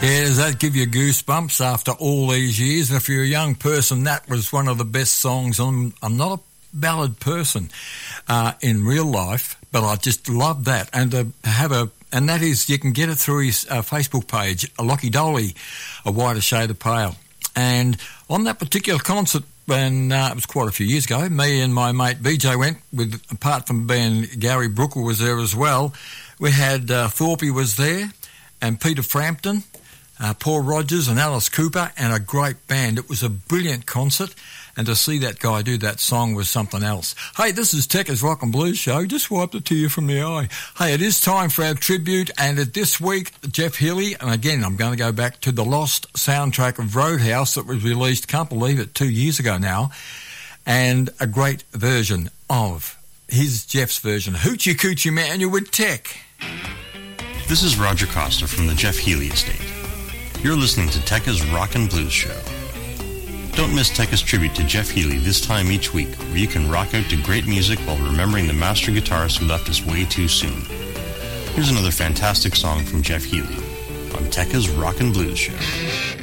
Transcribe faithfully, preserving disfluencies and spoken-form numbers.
Yeah, does that give you goosebumps after all these years? And if you're a young person, that was one of the best songs. I'm, I'm not a ballad person uh, in real life, but I just love that. And to have a, and that is, you can get it through his uh, Facebook page, Lockie Dolly, A Whiter Shade of Pale. And on that particular concert, when uh, it was quite a few years ago, me and my mate B J went, with, apart from being Gary Brooker was there as well, we had uh, Thorpe was there, and Peter Frampton, Uh, Paul Rogers and Alice Cooper, and a great band. It was a brilliant concert, and to see that guy do that song was something else. Hey, this is Tekka's Rock and Blues Show. Just wiped a tear from the eye. Hey, it is time for our tribute, and this week, Jeff Healey, and again, I'm going to go back to the lost soundtrack of Roadhouse that was released, can't believe it, two years ago now, and a great version of his, Jeff's version, Hoochie Coochie Man, you with Tech. This is Roger Costa from the Jeff Healey Estate. You're listening to Tekka's Rock and Blues Show. Don't miss Tekka's tribute to Jeff Healey this time each week, where you can rock out to great music while remembering the master guitarist who left us way too soon. Here's another fantastic song from Jeff Healey on Tekka's Rock and Blues Show.